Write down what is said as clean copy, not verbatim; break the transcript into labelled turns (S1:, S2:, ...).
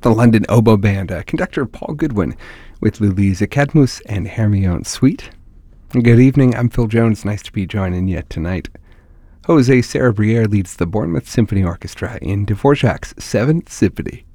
S1: The London Oboe Band, conductor Paul Goodwin with Louise Acadmus and Hermione Suite. Good evening, I'm Phil Jones. Nice to be joining you tonight. Jose Sarabriere leads the Bournemouth Symphony Orchestra in Dvorak's Seventh Symphony.